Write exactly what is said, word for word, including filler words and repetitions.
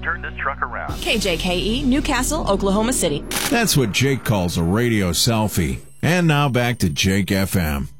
turn this truck around. K J K E, Newcastle, Oklahoma City. That's what Jake calls a radio selfie. And now back to Jake F M.